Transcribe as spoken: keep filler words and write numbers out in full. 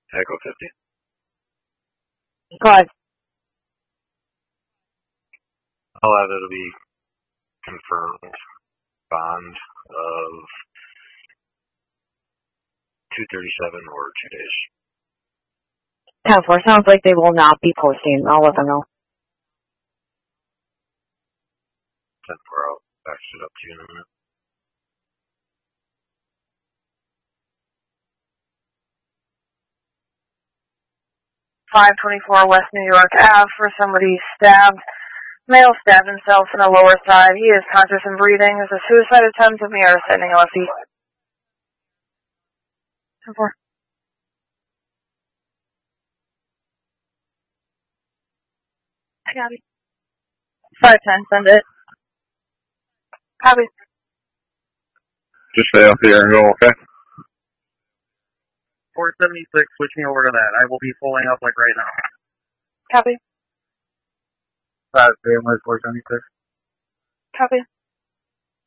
Echo fifty. Go ahead. I'll have it'll be confirmed bond of two thirty-seven or two days. ten four, sounds like they will not be posting. I'll let them know. ten four, I'll fax it up to you in a minute. five twenty-four West New York Avenue for somebody stabbed. Male stabbed himself in the lower thigh. He is conscious and breathing. This is a suicide attempt of me or sending L S E. ten four. Copy. five ten, send it. Copy. Just stay up here and go, okay? four seventy-six, switch me over to that. I will be pulling up like right now. Copy. Five, stay with four seventy-six. Copy.